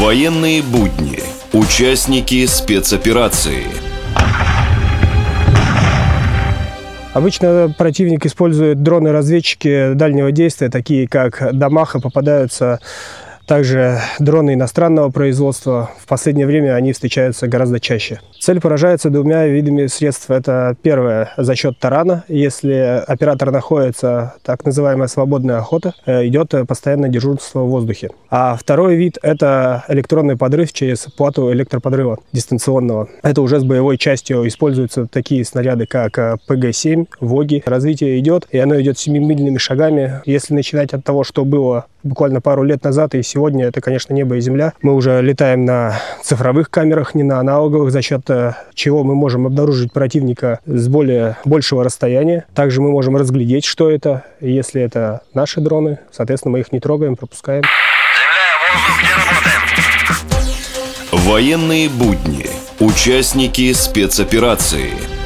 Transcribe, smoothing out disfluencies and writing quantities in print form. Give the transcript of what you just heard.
Военные будни. Участники спецоперации. Обычно противник использует дроны-разведчики дальнего действия, такие как Дамаха. Попадаются также дроны иностранного производства. В последнее время они встречаются гораздо чаще. Цель поражается двумя видами средств. Это первое, за счет тарана. Если оператор находится, так называемая свободная охота, идет постоянное дежурство в воздухе. А второй вид – это электронный подрыв через плату электроподрыва дистанционного. Это уже с боевой частью используются такие снаряды, как ПГ-7, ВОГи. Развитие идет, и оно идет семимильными шагами. Если начинать от того, что было буквально пару лет назад, и сегодня это, конечно, небо и земля. Мы уже летаем на цифровых камерах, не на аналоговых, за счет чего мы можем обнаружить противника с большего расстояния. Также мы можем разглядеть, что это. Если это наши дроны, соответственно, мы их не трогаем, пропускаем. Земля, воздух, где работаем? Военные будни. Участники спецоперации.